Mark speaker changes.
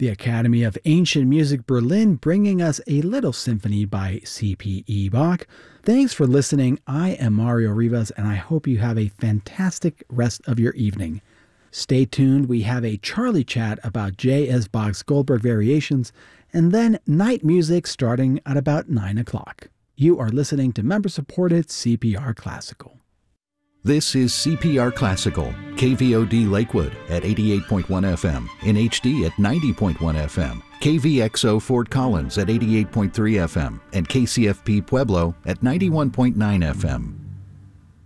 Speaker 1: The Academy of Ancient Music Berlin bringing us a little symphony by C.P.E. Bach. Thanks for listening. I am Mario Rivas, and I hope you have a fantastic rest of your evening. Stay tuned. We have a Charlie chat about J.S. Bach's Goldberg Variations, and then night music starting at about 9 o'clock. You are listening to member-supported CPR Classical.
Speaker 2: This is CPR Classical, KVOD Lakewood at 88.1 FM, in HD at 90.1 FM, KVXO Fort Collins at 88.3 FM, and KCFP Pueblo at 91.9 FM.